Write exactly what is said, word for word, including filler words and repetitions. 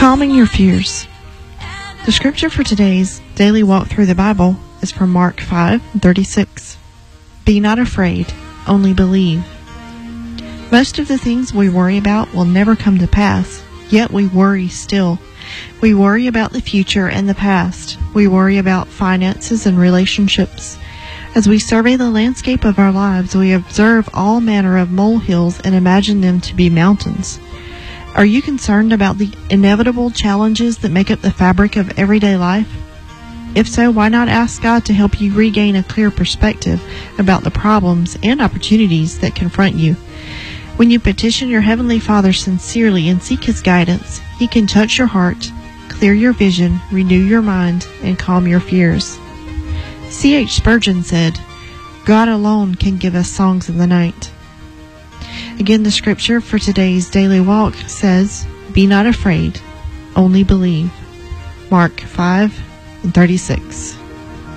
Calming your fears. The scripture for today's daily walk through the Bible is from Mark five thirty-six. Be not afraid, only believe. Most of the things we worry about will never come to pass, yet we worry still. We worry about the future and the past. We worry about finances and relationships. As we survey the landscape of our lives, we observe all manner of molehills and imagine them to be mountains. Are you concerned about the inevitable challenges that make up the fabric of everyday life? If so, why not ask God to help you regain a clear perspective about the problems and opportunities that confront you? When you petition your Heavenly Father sincerely and seek His guidance, He can touch your heart, clear your vision, renew your mind, and calm your fears. C H Spurgeon said, "God alone can give us songs of the night." Again, the scripture for today's daily walk says, "Be not afraid, only believe." Mark five and thirty-six.